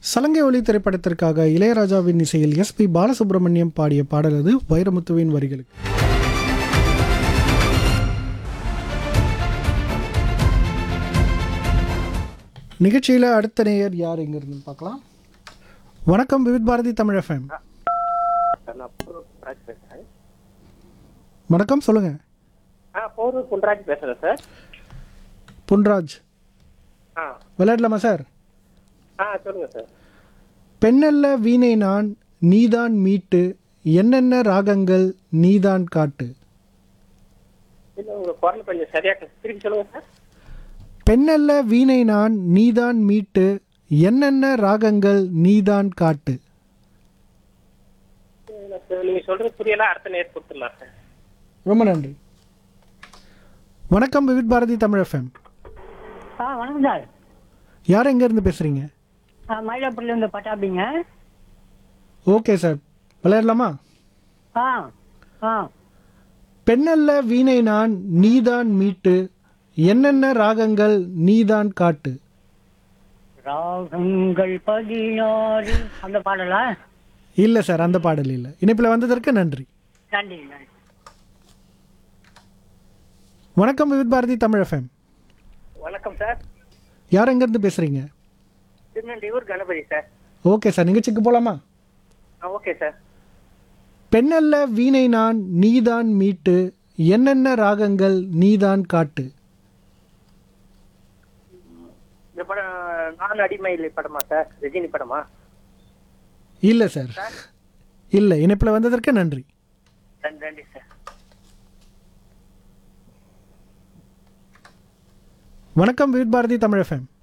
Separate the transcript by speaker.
Speaker 1: சலங்கை ஒலி திரைப்படத்திற்காக இளையராஜாவின் இசையில் எஸ்பி பாலசுப்ரமணியம் பாடிய பாடல் அது வைரமுத்துவின் வரிகளுக்கு. நிகழ்ச்சியில் அடுத்த நேயர் யார் எங்கிருந்து பார்க்கலாம். வணக்கம், விவித் பாரதி தமிழ் எஃப்எம். வணக்கம், சொல்லுங்க.
Speaker 2: புன்ராஜ் பேசுறேன் சார்.
Speaker 1: புன்ராஜ் விளையாடலாமா சார்?
Speaker 2: சொல்லுங்க சார்.
Speaker 1: பெண்ணல்ல வீணை நான் நீதான் மீட்டு என்னென்ன ராகங்கள் நீதான் காட்டு.
Speaker 2: இல்லை, உங்க குரல் கொஞ்சம் சரியா திருப்பி சொல்லுங்க சார்.
Speaker 1: பெண்ணல்ல வீணை நான் நீதான் மீட்டு என்னென்ன ராகங்கள் நீதான் காட்டு.
Speaker 2: நீங்க சொல்றது புரியல, அடுத்த நேரம் கொடுத்துடலாம் சார்.
Speaker 1: ரொம்ப நன்றி. வணக்கம், விவித் பாரதி தமிழ் எஃப்எம்.
Speaker 3: வணக்கம் சார்.
Speaker 1: யார் எங்க இருந்து பேசுறீங்க?
Speaker 3: மயிலாப்பூர்ல இருந்து பட்டாபிங்க.
Speaker 1: ஓகே சார், விளையாடலாமா?
Speaker 3: ஆ
Speaker 1: பெண்ணல்ல வீணை நான் நீதான் மீட்டு என்னென்ன ராகங்கள் நீதான் காட்டு.
Speaker 3: ராகங்கள் 16 அந்த பாடலா?
Speaker 1: இல்லை சார், அந்த பாடல் இல்லை. இணைப்பில் வந்ததற்கு நன்றி.
Speaker 3: நன்றி நன்றி.
Speaker 1: வணக்கம், விவித் பாரதி தமிழ் எஃப்எம்.
Speaker 2: வணக்கம் சார்.
Speaker 1: யார் எங்கேருந்து பேசுகிறீங்க?
Speaker 2: திருநெல்வேலூர் கணபதி சார்.
Speaker 1: ஓகே சார், நிகழ்ச்சிக்கு போகலாமா?
Speaker 2: Okay sir.
Speaker 1: பெண்ணல்ல வீணை நான் நீதான் மீட்டு என்னென்ன ராகங்கள் நீதான் காட்டு.
Speaker 2: இந்த படம் நான் அடிமையில் படமா சார்? ரஜினி படமா?
Speaker 1: இல்லை சார், இல்லை. இணைப்பில் வந்ததற்கு நன்றி.
Speaker 2: நன்றி சார்.
Speaker 1: வணக்கம், விவித் பாரதி தமிழ் எஃப்எம்.